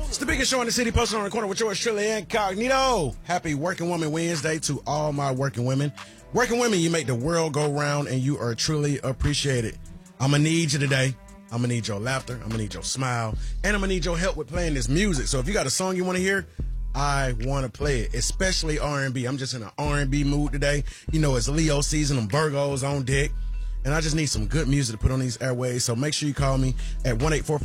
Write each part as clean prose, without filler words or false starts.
It's the biggest show in the city, posted on the corner with yours truly, Incognito. Happy Working Woman Wednesday to all my working women. Working women, you make the world go round, and you are truly appreciated. I'm going to need you today. I'm going to need your laughter. I'm going to need your smile. And I'm going to need your help with playing this music. So if you got a song you want to hear, I want to play it, especially R&B. I'm just in an R&B mood today. You know, it's Leo season. I'm Virgos on deck. And I just need some good music to put on these airways. So make sure you call me at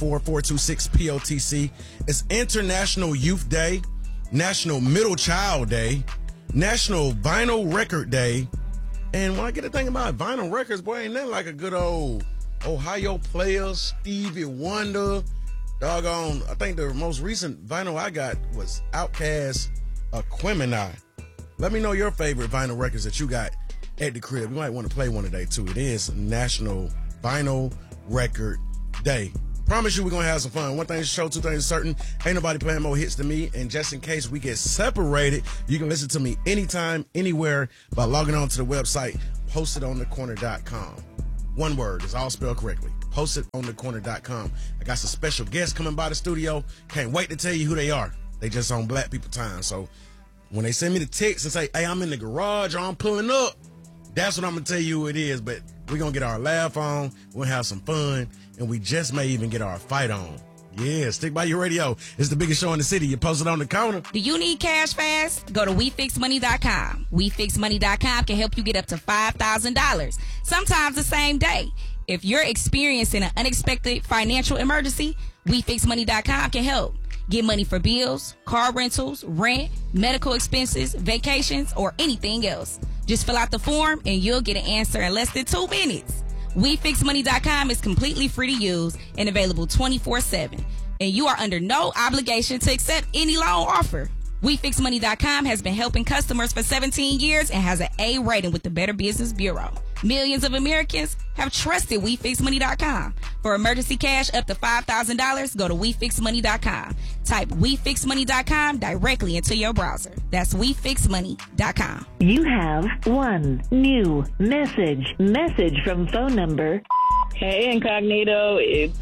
1-844-426-POTC. It's International Youth Day, National Middle Child Day, National Vinyl Record Day. And when I get to thinking about vinyl records, boy, ain't nothing like a good old Ohio player, Stevie Wonder. Doggone, I think the most recent vinyl I got was Outkast, Aquemini. Let me know your favorite vinyl records that you got at the crib. You might want to play one today, too. It is National Vinyl Record Day. Promise you we're going to have some fun. One thing's sure, two things certain. Ain't nobody playing more hits than me. And just in case we get separated, you can listen to me anytime, anywhere by logging on to the website, postedonthecorner.com. One word, it's all spelled correctly. Postedonthecorner.com. I got some special guests coming by the studio. Can't wait to tell you who they are. They just on Black People Time. So when they send me the text and say, hey, I'm in the garage or I'm pulling up, that's what I'm going to tell you who it is. But we're going to get our laugh on. We're going to have some fun. And we just may even get our fight on. Yeah, stick by your radio. It's the biggest show in the city. You posted on the corner. Do you need cash fast? Go to WeFixMoney.com. WeFixMoney.com can help you get up to $5,000, sometimes the same day. If you're experiencing an unexpected financial emergency, WeFixMoney.com can help. Get money for bills, car rentals, rent, medical expenses, vacations, or anything else. Just fill out the form and you'll get an answer in less than 2 minutes. WeFixMoney.com is completely free to use and available 24/7. And you are under no obligation to accept any loan offer. WeFixMoney.com has been helping customers for 17 years and has an A rating with the Better Business Bureau. Millions of Americans have trusted WeFixMoney.com. For emergency cash up to $5,000, go to WeFixMoney.com. Type WeFixMoney.com directly into your browser. That's WeFixMoney.com. You have one new message. Message from phone number. Hey, Incognito, it's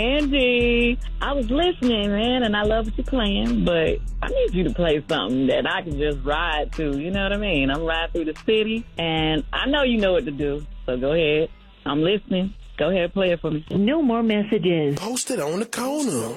Candy. I was listening, man, and I love what you're playing, but I need you to play something that I can just ride to, you know what I mean? I'm riding through the city, and I know you know what to do, so go ahead. I'm listening. Go ahead, play it for me. No more messages. Posted on the corner.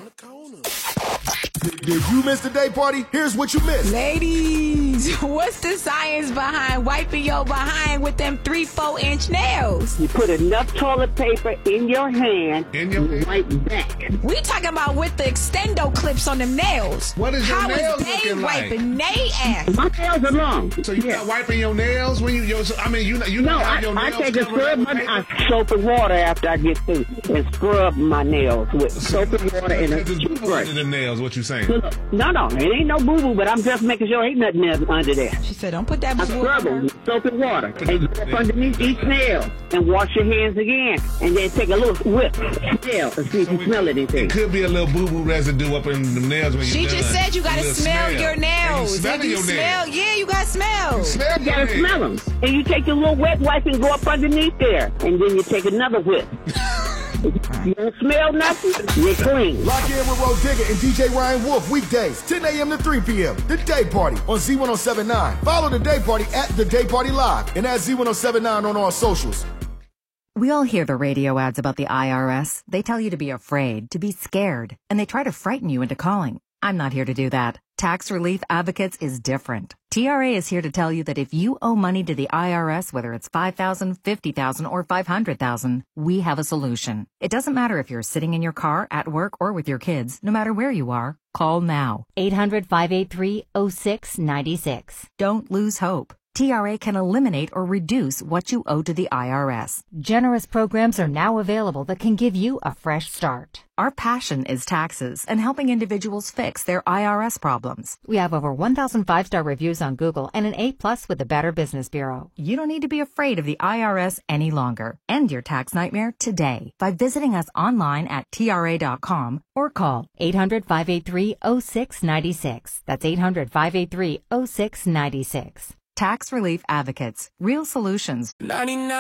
Did you miss the day party? Here's what you missed. Ladies, what's the science behind wiping your behind with them 3-4-inch nails? You put enough toilet paper in your hand and wipe back. We talking about with the extendo clips on them nails. What is your How nails is they looking like? wiping they ass? My nails are long. So you're not wiping your nails when you No, have your I nails take a covered scrub. up with I paper? soap and water after I get through and scrub my nails with soap and water and a There's boo-boo toothbrush. under the nails, what you saying? No, it ain't no boo-boo, but I'm just making sure ain't nothing there under there. She said, don't put that I boo-boo scrub them with soap and water and go up underneath each nail and wash your hands again and then take a little whip, smell, and see if you smell anything. It could be a little boo-boo residue up in the nails when She you're done. just said you gotta A little smell your nails. And you If you your smell, nails. yeah, you gotta smell. Smell You your gotta nails. smell them. And you take your little wet wipe and go up underneath there. And then you take another whip. You don't smell nothing, you're clean. Lock in with Roe Digger and DJ Ryan Wolf weekdays, 10 a.m. to 3 p.m. The Day Party on Z1079. Follow The Day Party at The Day Party Live and at Z1079 on all socials. We all hear the radio ads about the IRS. They tell you to be afraid, to be scared, and they try to frighten you into calling. I'm not here to do that. Tax Relief Advocates is different. TRA is here to tell you that if you owe money to the IRS, whether it's $5,000, $50,000, or $500,000, we have a solution. It doesn't matter if you're sitting in your car, at work, or with your kids. No matter where you are, call now. 800-583-0696. Don't lose hope. TRA can eliminate or reduce what you owe to the IRS. Generous programs are now available that can give you a fresh start. Our passion is taxes and helping individuals fix their IRS problems. We have over 1,000 5-star reviews on Google and an A+ with the Better Business Bureau. You don't need to be afraid of the IRS any longer. End your tax nightmare today by visiting us online at TRA.com or call 800-583-0696. That's 800-583-0696. Tax Relief Advocates. Real solutions. 99